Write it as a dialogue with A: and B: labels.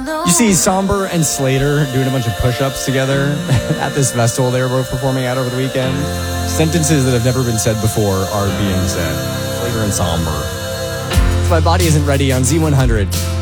A: You see Somber and Slater doing a bunch of push-ups together at this festival they were both performing at over the weekend. Sentences that have never been said before are being said. Slater and Somber. My Body Isn't Ready on Z100.